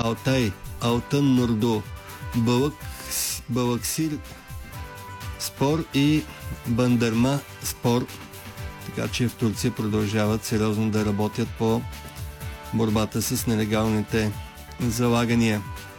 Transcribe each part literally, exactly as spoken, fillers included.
Алтай, Алтън Норду, Балък, Балаксир Спор и Бандърма Спор. Така че в Турция продължават сериозно да работят по борбата с нелегалните залагания.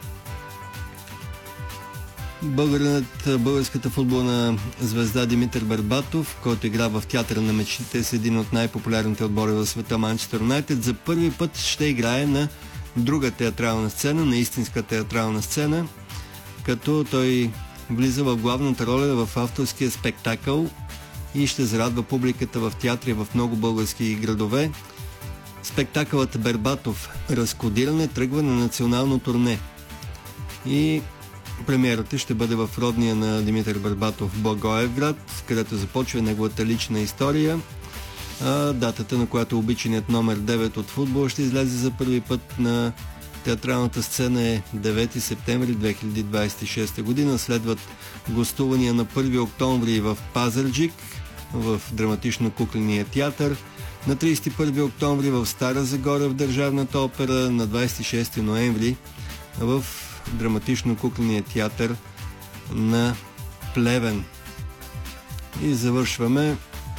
Българинът, българската футболна звезда Димитър Бербатов, който игра в театъра на мечтите с един от най-популярните отбори в света Манчестър Юнайтед, за първи път ще играе на друга театрална сцена, на истинска театрална сцена, като той влиза в главната роля в авторския спектакъл и ще зарадва публиката в театри в много български градове. Спектакълът Бербатов разкодиране тръгва на национално турне и премиерата ще бъде в родния на Димитър Бербатов Благоевград, където започва неговата лична история. А датата, на която обичаният номер девет от футбол ще излезе за първи път на театралната сцена, е девети септември две хиляди двадесет и шеста година. Следват гостувания на първи октомври в Пазарджик, в драматично-кукления театър, на тридесет и първи октомври в Стара Загора в Държавната опера, на двадесет и шести ноември в драматично-кукления театър на Плевен. И завършваме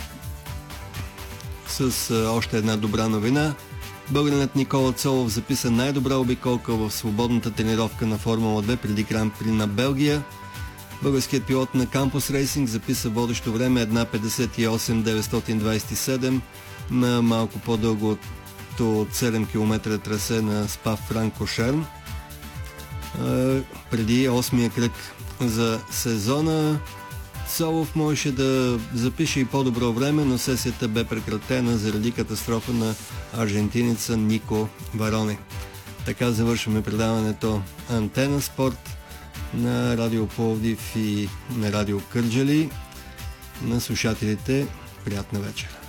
с още една добра новина. Българинът Никола Цолов записа най-добра обиколка в свободната тренировка на Формула две преди Гран При на Белгия. Българският пилот на Кампус Рейсинг записа водещо време една петдесет и осем деветстотин двадесет и седем на малко по-дълго от седем километра трасе на Спа Франкошерн. Преди осмия кръг за сезона Цолов можеше да запише и по-добро време, но сесията бе прекратена заради катастрофа на аржентинеца Нико Вароне. Така завършваме предаването Антена Спорт на Радио Пловдив и на Радио Кърджали. На слушателите приятна вечер!